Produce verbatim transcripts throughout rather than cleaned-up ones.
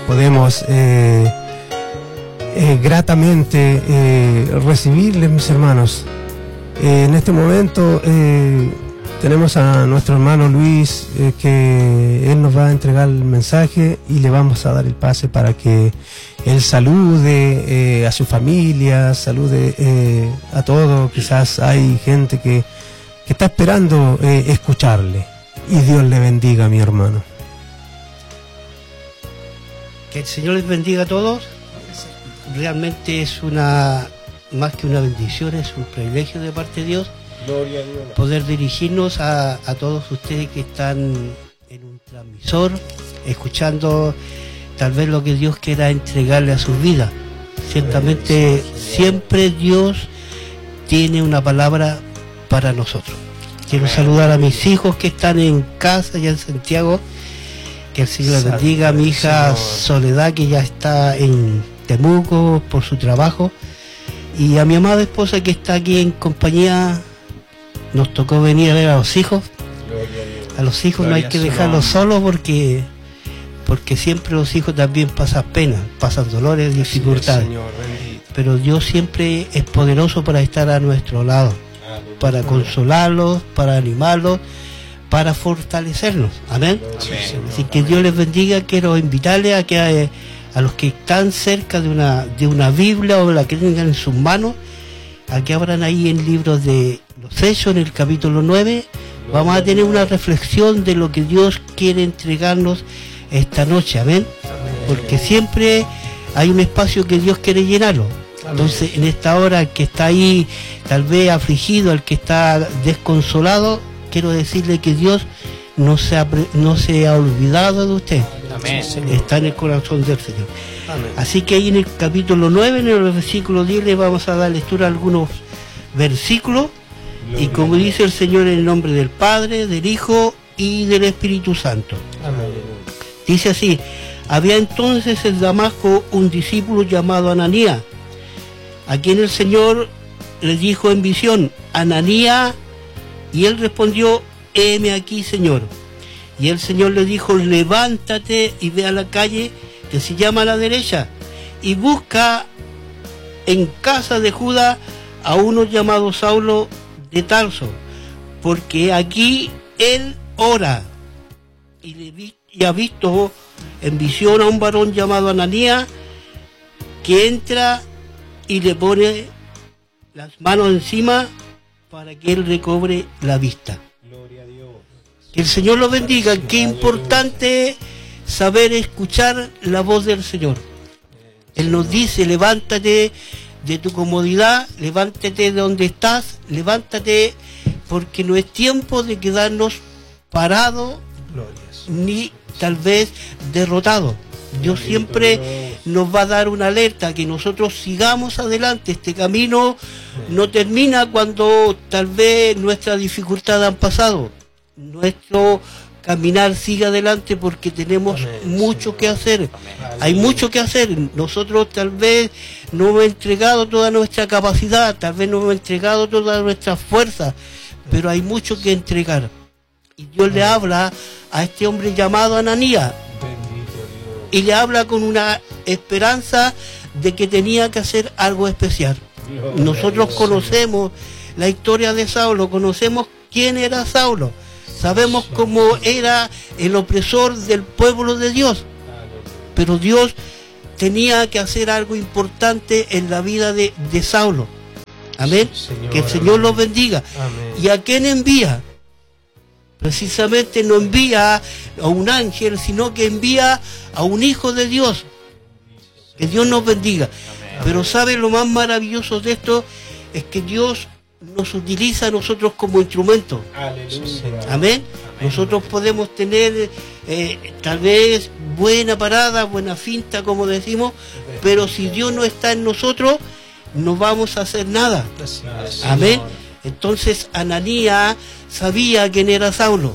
podemos eh, eh, gratamente eh, recibirles, mis hermanos. Eh, en este momento eh, tenemos a nuestro hermano Luis, eh, que él nos va a entregar el mensaje y le vamos a dar el pase para que él salude eh, a su familia, salude eh, a todos. Quizás hay gente que, que está esperando eh, escucharle. Y Dios le bendiga, mi hermano. Que el Señor les bendiga a todos. Realmente es una, más que una bendición, es un privilegio de parte de Dios. Gloria a Dios. Poder dirigirnos a, a todos ustedes que están en un transmisor, escuchando tal vez lo que Dios quiera entregarle a sus vidas. Ciertamente siempre Dios tiene una palabra para nosotros. Quiero saludar a mis hijos que están en casa ya en Santiago. Que el Señor les bendiga. A mi hija Soledad, que ya está en Temuco por su trabajo. Y a mi amada esposa que está aquí en compañía. Nos tocó venir a ver a los hijos. A los hijos no hay que dejarlos solos porque porque siempre los hijos también pasan pena, pasan dolores, dificultades. Pero Dios siempre es poderoso para estar a nuestro lado, para consolarlos, para animarlos, para fortalecernos. Amén. Así que Dios les bendiga. Quiero invitarles a que a, a los que están cerca de una de una Biblia o la que tengan en sus manos, a que abran ahí en libros de los Hechos, en el capítulo nueve. Vamos a tener una reflexión de lo que Dios quiere entregarnos esta noche, amén. Porque siempre hay un espacio que Dios quiere llenarlo. Entonces, en esta hora, el que está ahí tal vez afligido, el que está desconsolado, quiero decirle que Dios no se ha, no se ha olvidado de usted. Amén. Está en el corazón del Señor. Amén. Así que ahí en el capítulo nueve, en el versículo diez, le vamos a dar lectura a algunos versículos. Y como dice el Señor, en el nombre del Padre, del Hijo y del Espíritu Santo. Amén. Dice así: había entonces en Damasco un discípulo llamado Ananías, a quien el Señor le dijo en visión: Ananías, y él respondió: heme aquí, Señor. Y el Señor le dijo: levántate y ve a la calle que se llama a la derecha, y busca en casa de Judá a uno llamado Saulo de Tarso, porque aquí él ora. Y, le vi, y ha visto en visión a un varón llamado Ananías, que entra y le pone las manos encima para que él recobre la vista. Gloria a Dios. Que el Señor lo bendiga. Qué importante saber escuchar la voz del Señor. Él nos dice: levántate de tu comodidad, levántate de donde estás, levántate, porque no es tiempo de quedarnos parados ni tal vez derrotados. Dios siempre nos va a dar una alerta, que nosotros sigamos adelante. Este camino no termina cuando tal vez nuestras dificultades han pasado. Nuestro caminar sigue adelante porque tenemos Amén, mucho Señor. que hacer. Amén. Hay mucho que hacer. Nosotros tal vez no hemos entregado toda nuestra capacidad, tal vez no hemos entregado toda nuestra fuerza, pero hay mucho que entregar. Y Dios Amén. le habla a este hombre llamado Ananías, y le habla con una esperanza de que tenía que hacer algo especial. Gloria Nosotros conocemos la historia de Saulo, conocemos quién era Saulo. Sabemos cómo era el opresor del pueblo de Dios. Pero Dios tenía que hacer algo importante en la vida de, de Saulo. Amén. Sí, Señor, que el Señor amén. los bendiga. Amén. ¿Y a quién envía? Precisamente no envía a un ángel, sino que envía a un hijo de Dios. Que Dios nos bendiga. Amén. Pero ¿sabe lo más maravilloso de esto? Es que Dios nos utiliza a nosotros como instrumento. Aleluya. Amén. Amén. Nosotros podemos tener eh, tal vez buena parada, buena finta, como decimos, pero si Dios no está en nosotros, no vamos a hacer nada. Amén. Entonces Ananías sabía quién era Saulo.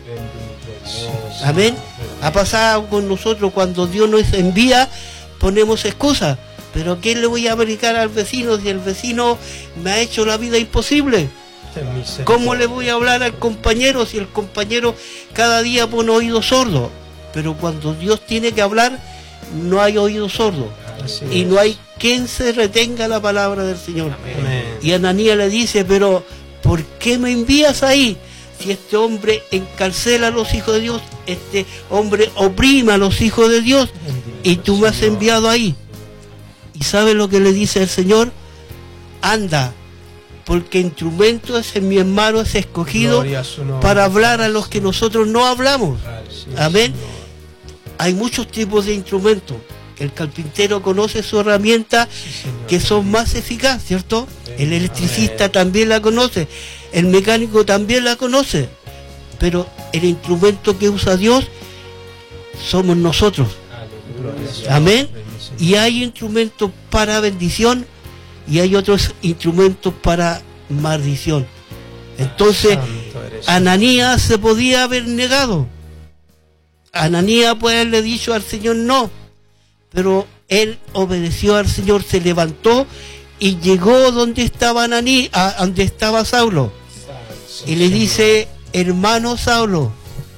Amén. Ha pasado con nosotros cuando Dios nos envía, ponemos excusas. Pero ¿qué le voy a aplicar al vecino si el vecino me ha hecho la vida imposible? ¿Cómo le voy a hablar al compañero si el compañero cada día pone oídos sordos? Pero cuando Dios tiene que hablar, no hay oído sordo. Así Y es. no hay quien se retenga la palabra del Señor. Amén. Y Ananías le dice, pero ¿por qué me envías ahí? Si este hombre encarcela a los hijos de Dios, este hombre oprime a los hijos de Dios, y tú me has enviado ahí. ¿Y sabes lo que le dice el Señor? Anda, porque instrumento es en mi hermano es escogido Gloria a su nombre. para hablar a los que nosotros no hablamos. Sí, Amén. Señor. Hay muchos tipos de instrumentos. El carpintero conoce su herramienta Sí, Señor. que son más eficaces, ¿cierto? El electricista Amén. también la conoce, el mecánico también la conoce, pero el instrumento que usa Dios somos nosotros. Gloria a su Amén. nombre, mi Señor. Y hay instrumentos para bendición y hay otros instrumentos para maldición. Entonces, Santo eres. Ananías se podía haber negado. Ananías puede haberle dicho al Señor no, pero él obedeció al Señor, se levantó y llegó donde estaba Ananí, a donde estaba Saulo, y le dice, hermano Saulo,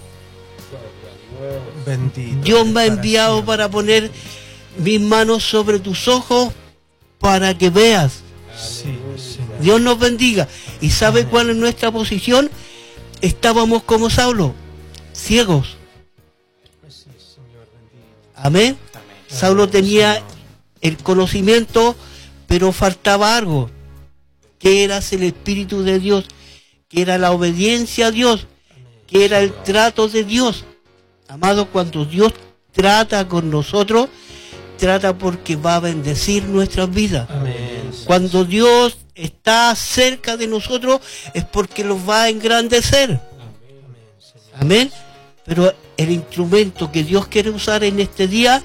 Bendito Dios eres me ha para enviado siempre. para poner mis manos sobre tus ojos para que veas. Sí, Señor. Dios nos bendiga. ¿Y sabe Amén. cuál es nuestra posición? Estábamos como Saulo, ciegos. Sí, Señor, bendito. Amén. Saulo tenía el conocimiento, pero faltaba algo, que era el Espíritu de Dios, que era la obediencia a Dios, que era el trato de Dios. Amado, cuando Dios trata con nosotros, trata porque va a bendecir nuestras vidas. Amén. Cuando Dios está cerca de nosotros es porque los va a engrandecer. Amén. Pero el instrumento que Dios quiere usar en este día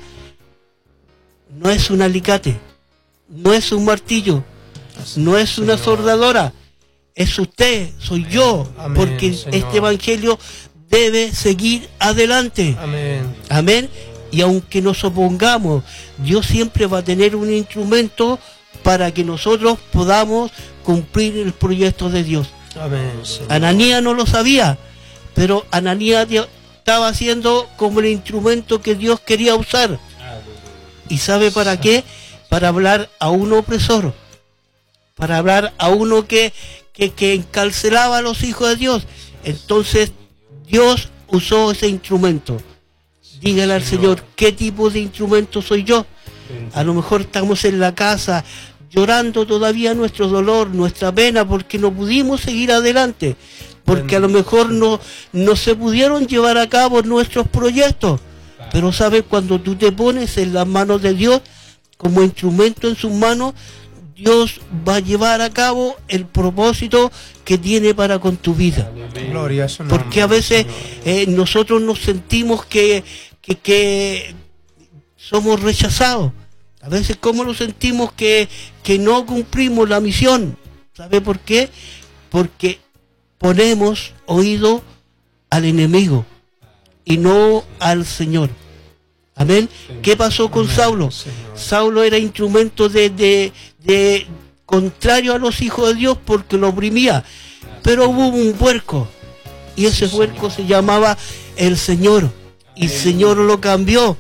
no es un alicate, no es un martillo, no es una soldadora, es usted, soy yo, Amén, porque Señor. este evangelio debe seguir adelante. Amén. Amén. Y aunque nos opongamos, Dios siempre va a tener un instrumento para que nosotros podamos cumplir el proyecto de Dios. Amén, Señor. Ananías no lo sabía, pero Ananías estaba haciendo como el instrumento que Dios quería usar. ¿Y sabe para qué? Para hablar a un opresor, para hablar a uno que, que, que encarcelaba a los hijos de Dios. Entonces Dios usó ese instrumento. Dígale al Señor, ¿qué tipo de instrumento soy yo? A lo mejor estamos en la casa llorando todavía nuestro dolor, nuestra pena, porque no pudimos seguir adelante, porque a lo mejor no, no se pudieron llevar a cabo nuestros proyectos. Pero sabes, cuando tú te pones en las manos de Dios, como instrumento en sus manos, Dios va a llevar a cabo el propósito que tiene para con tu vida. Gloria a su nombre, Porque a veces Señor. eh, nosotros nos sentimos que, que, que somos rechazados. A veces como nos sentimos que, que no cumplimos la misión. ¿Sabe por qué? Porque ponemos oído al enemigo y no al Señor. Amén. ¿Qué pasó con Amén, Saulo? Señor. Saulo era instrumento de, de, de contrario a los hijos de Dios porque lo oprimía. Pero hubo un puerco y ese Sí, puerco Señor. se llamaba el Señor, y el Señor lo cambió.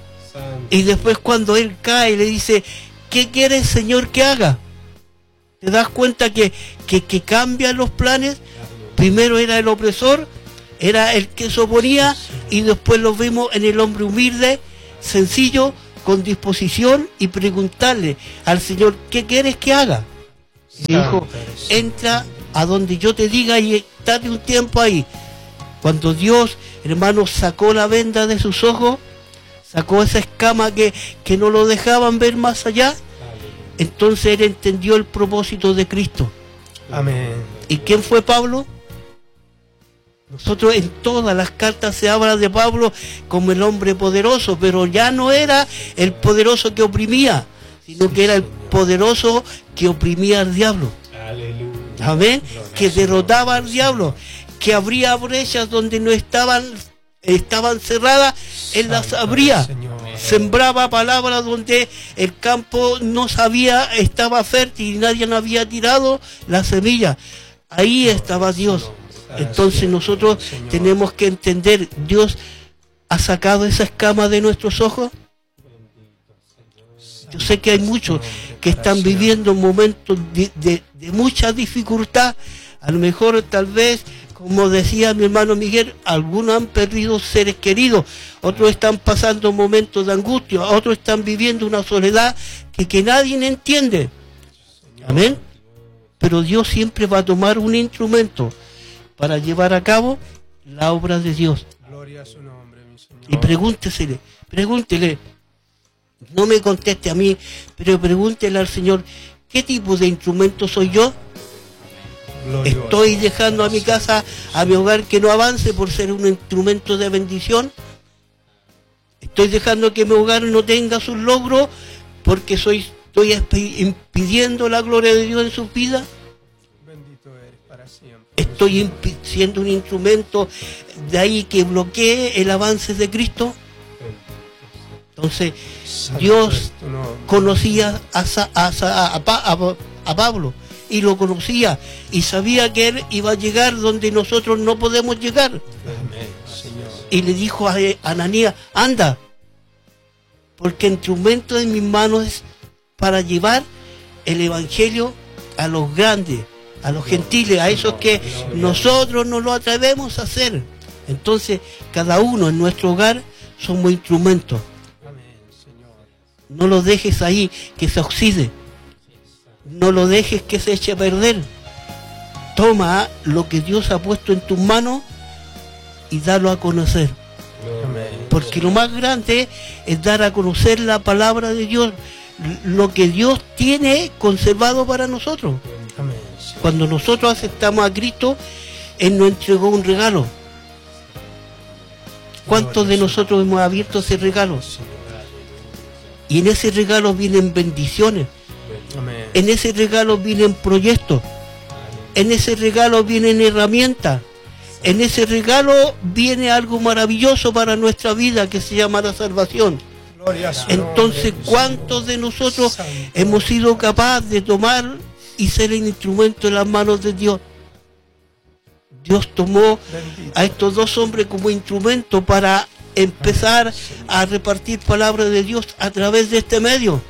Y después cuando él cae le dice, ¿qué quiere el Señor que haga? ¿Te das cuenta que, que, que cambian los planes? Primero era el opresor, era el que se oponía, y después lo vimos en el hombre humilde, sencillo, con disposición, y preguntarle al Señor, ¿qué quieres que haga? Y dijo, entra a donde yo te diga y estate un tiempo ahí. Cuando Dios, hermano, sacó la venda de sus ojos, sacó esa escama que, que no lo dejaban ver más allá, entonces él entendió el propósito de Cristo. Amén. ¿Y quién fue Pablo? Nosotros en todas las cartas se habla de Pablo como el hombre poderoso, pero ya no era el poderoso que oprimía, sino que era el poderoso que oprimía al diablo. Amén. Que derrotaba al diablo, que abría brechas donde no estaban, estaban cerradas, él las abría. Sembraba palabras donde el campo no sabía, estaba fértil y nadie no había tirado la semilla. Ahí estaba Dios. Entonces nosotros tenemos que entender, Dios ha sacado esa escama de nuestros ojos. Yo sé que hay muchos que están viviendo momentos de, de, de mucha dificultad. A lo mejor, tal vez, como decía mi hermano Miguel, algunos han perdido seres queridos, otros están pasando momentos de angustia, otros están viviendo una soledad que, que nadie entiende. Amén. Pero Dios siempre va a tomar un instrumento para llevar a cabo la obra de Dios. Gloria a su nombre, mi Señor. Y pregúntesele, pregúntele, no me conteste a mí, pero pregúntele al Señor, ¿qué tipo de instrumento soy yo? Glorioso. ¿Estoy dejando a mi casa, a mi hogar que no avance por ser un instrumento de bendición? ¿Estoy dejando que mi hogar no tenga sus logros porque soy, estoy impidiendo la gloria de Dios en sus vidas? Bendito eres para siempre. ¿Estoy siendo un instrumento de ahí que bloquee el avance de Cristo? Entonces, Dios conocía a, a, a, a, a Pablo y lo conocía y sabía que él iba a llegar donde nosotros no podemos llegar. Amén, Señor. Y le dijo a Ananías, anda, porque instrumento en mis manos es para llevar el evangelio a los grandes, a los gentiles, a esos que nosotros no lo atrevemos a hacer. Entonces, cada uno en nuestro hogar somos instrumentos. No lo dejes ahí que se oxide. No lo dejes que se eche a perder. Toma lo que Dios ha puesto en tus manos y dalo a conocer. Porque lo más grande es dar a conocer la palabra de Dios, lo que Dios tiene conservado para nosotros. Cuando nosotros aceptamos a Cristo, Él nos entregó un regalo. ¿Cuántos de nosotros hemos abierto ese regalo? Y en ese regalo vienen bendiciones. Amén. En ese regalo vienen proyectos. En ese regalo vienen herramientas. En ese regalo viene algo maravilloso para nuestra vida que se llama la salvación. Entonces, ¿cuántos de nosotros hemos sido capaces de tomar y ser el instrumento en las manos de Dios? Dios tomó a estos dos hombres como instrumento para empezar a repartir palabras de Dios a través de este medio.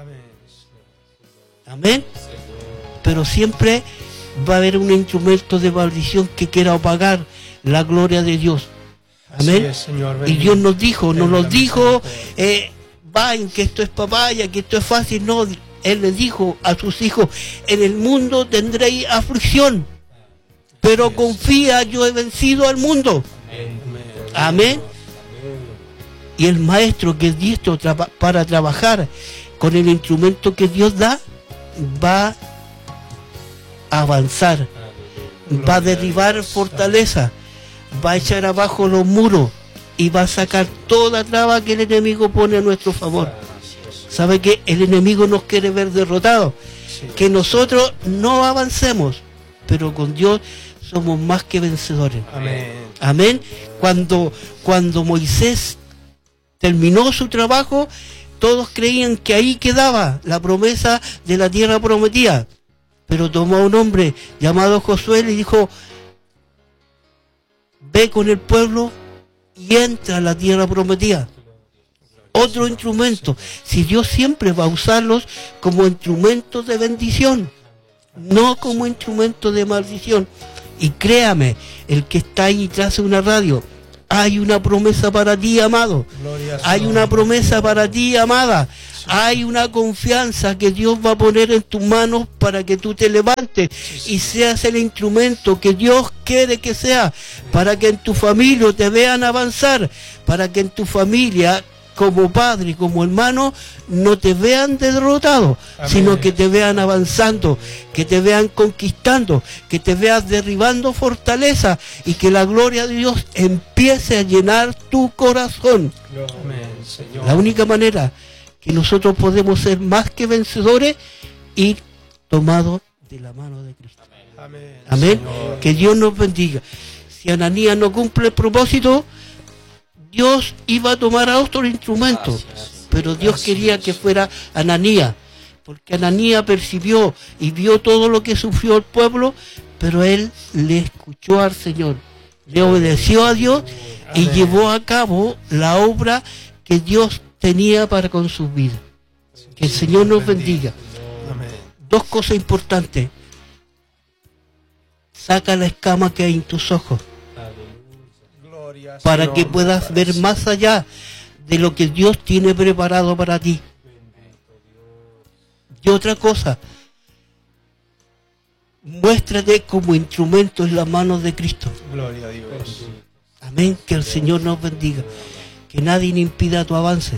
Amén. Pero siempre va a haber un instrumento de maldición que quiera apagar la gloria de Dios. Amén. Es, Señor, y Dios nos dijo, nos lo dijo, eh, vayan, que esto es papaya, que esto es fácil. No, Él les dijo a sus hijos, en el mundo tendréis aflicción, pero confía, yo he vencido al mundo. Amén. Y el maestro que es diestro tra- para trabajar con el instrumento que Dios da, va a avanzar, va a derribar fortaleza, va a echar abajo los muros y va a sacar toda traba que el enemigo pone a nuestro favor. ¿Sabe que el enemigo nos quiere ver derrotados? Que nosotros no avancemos, pero con Dios somos más que vencedores. Amén. Amén. Cuando, cuando Moisés terminó su trabajo, todos creían que ahí quedaba la promesa de la tierra prometida. Pero tomó a un hombre llamado Josué y le dijo, ve con el pueblo y entra a la tierra prometida. Otro instrumento. Si Dios siempre va a usarlos como instrumentos de bendición, no como instrumentos de maldición. Y créame, el que está ahí tras de una radio, hay una promesa para ti, amado. Hay una promesa para ti, amada. Hay una confianza que Dios va a poner en tus manos para que tú te levantes y seas el instrumento que Dios quiere que sea, para que en tu familia te vean avanzar, para que en tu familia, como padre y como hermano, no te vean derrotado, Amén. Sino que te vean avanzando, que te vean conquistando, que te veas derribando fortaleza y que la gloria de Dios empiece a llenar tu corazón. Amén, Señor. La única manera que nosotros podemos ser más que vencedores, ir tomados de la mano de Cristo. Amén. Amén. Que Dios nos bendiga. Si Ananías no cumple el propósito, Dios iba a tomar a otro instrumento, pero Dios quería que fuera Ananías, porque Ananías percibió y vio todo lo que sufrió el pueblo, pero él le escuchó al Señor, le obedeció a Dios y llevó a cabo la obra que Dios tenía para con sus vidas. Que el Señor nos bendiga. Amén. Dos cosas importantes. Saca la escama que hay en tus ojos para que puedas ver más allá de lo que Dios tiene preparado para ti. Y otra cosa, muéstrate como instrumento en las manos de Cristo. Gloria a Dios. Amén. Que el Señor nos bendiga. Que nadie impida tu avance.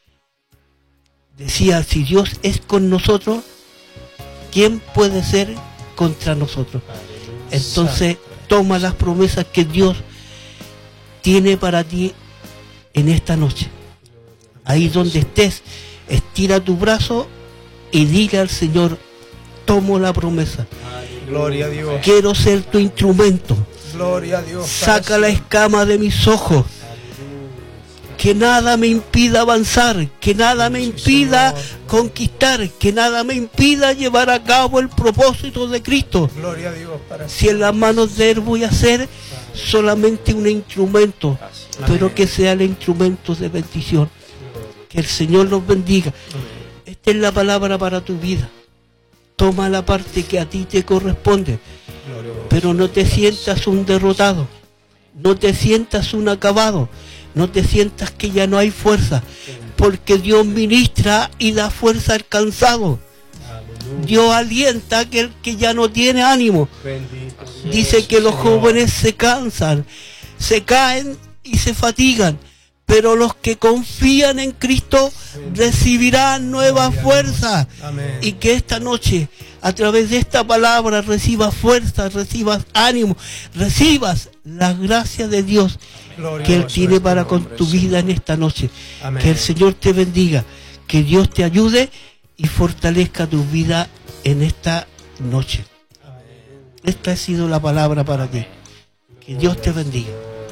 Decía, si Dios es con nosotros, ¿quién puede ser contra nosotros? Entonces, toma las promesas que Dios tiene para ti en esta noche. Ahí donde estés, estira tu brazo y dile al Señor, tomo la promesa. Gloria a Dios. Quiero ser tu instrumento. Gloria a Dios. Saca la escama de mis ojos. Que nada me impida avanzar, que nada me impida conquistar, que nada me impida llevar a cabo el propósito de Cristo. Gloria a Dios. Para si en las manos de Él voy a ser solamente un instrumento, pero que sea el instrumento de bendición. Que el Señor los bendiga. Esta es la palabra para tu vida. Toma la parte que a ti te corresponde, pero no te sientas un derrotado, no te sientas un acabado, no te sientas que ya no hay fuerza, porque Dios ministra y da fuerza al cansado. Dios alienta a aquel que ya no tiene ánimo. Dice que los jóvenes se cansan, se caen y se fatigan, pero los que confían en Cristo recibirán nueva fuerza. Y que esta noche, a través de esta palabra, recibas fuerza, recibas ánimo, recibas la gracia de Dios que Él tiene para con tu vida en esta noche. Que el Señor te bendiga, que Dios te ayude y fortalezca tu vida en esta noche. Esta ha sido la palabra para ti. Que Dios te bendiga.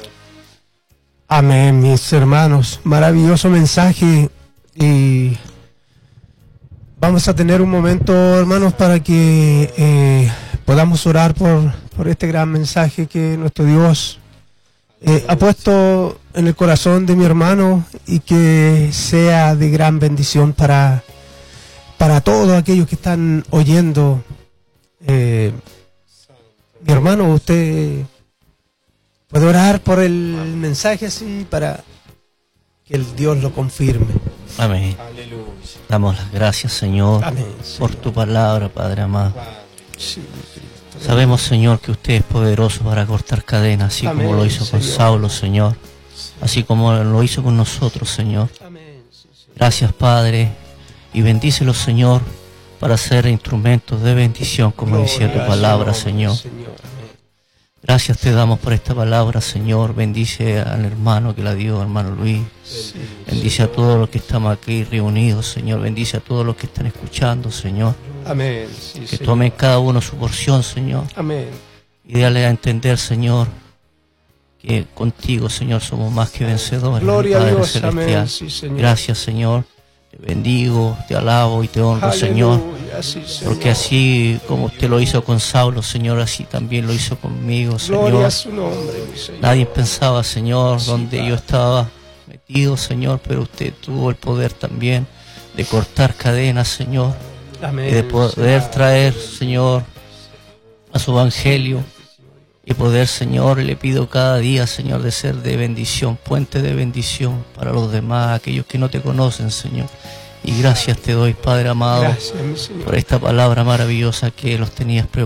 Amén, mis hermanos. Maravilloso mensaje. Y vamos a tener un momento, hermanos, para que eh, podamos orar por, por este gran mensaje que nuestro Dios eh, ha puesto en el corazón de mi hermano, y que sea de gran bendición para, para todos aquellos que están oyendo. Eh, mi hermano, usted puede orar por el mensaje así para que el Dios lo confirme. Amén. Damos las gracias, Señor, Amén, por Señor. tu palabra, Padre amado. Sí, Sabemos, Señor, que usted es poderoso para cortar cadenas, así Amén, como lo hizo con Señor. Saulo, Señor, así como lo hizo con nosotros, Señor. Amén, sí, Señor. Gracias, Padre, y bendícelos, Señor, para ser instrumentos de bendición, como decía tu Gloria a palabra, su Señor. nombre, Señor. Amén. Gracias te damos por esta palabra, Señor. Bendice al hermano que la dio, hermano Luis. Sí, Bendice a todos los que estamos aquí reunidos, Señor. Bendice a todos los que están escuchando, Señor. Amén. Sí, Que Señor. tomen cada uno su porción, Señor. Amén. Y dale a entender, Señor, que contigo, Señor, somos más que vencedores. Gloria a Padre Dios. Celestial. Amén. Sí, Señor. Gracias, Señor. Te bendigo, te alabo y te honro, Señor. Aleluya, sí, Señor. Porque así como usted lo hizo con Saulo, Señor, así también lo hizo conmigo, Gloria a Señor. su nombre, mi Señor. Nadie pensaba, Señor, Sí, donde Padre. yo estaba metido, Señor, pero usted tuvo el poder también de cortar cadenas, Señor, Amén. y de poder traer, Señor, a su evangelio, y poder, Señor, le pido cada día, Señor, de ser de bendición, puente de bendición para los demás, aquellos que no te conocen, Señor. Y gracias te doy, Padre amado, Gracias, mi Señor. por esta palabra maravillosa que los tenías preparados.